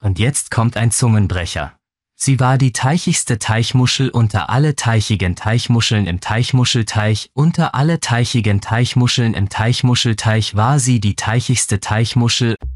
Und jetzt kommt ein Zungenbrecher. Sie war die teichigste Teichmuschel unter alle teichigen Teichmuscheln im Teichmuschelteich. Unter alle teichigen Teichmuscheln im Teichmuschelteich war sie die teichigste Teichmuschel.